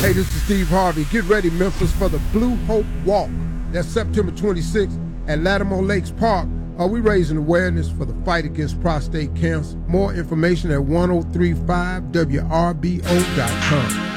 Hey, this is Steve Harvey. Get ready, Memphis, for the Blue Hope Walk. That's September 26th at Lattimore Lakes Park. We raising awareness for the fight against prostate cancer. More information at 1035wrbo.com.